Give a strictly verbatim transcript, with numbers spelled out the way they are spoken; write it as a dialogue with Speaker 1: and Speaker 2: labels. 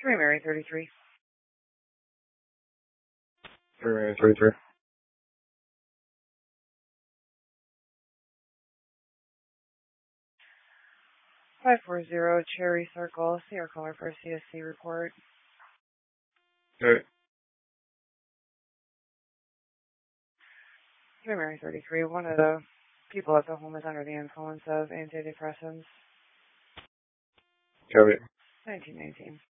Speaker 1: Three Mary thirty-three.
Speaker 2: Three Mary thirty-three.
Speaker 1: Five four zero Cherry Circle. See our caller for a C S C report.
Speaker 2: Okay.
Speaker 1: Three Mary thirty-three. One of the people at the home is under the influence of antidepressants.
Speaker 2: Copy.
Speaker 1: nineteen nineteen.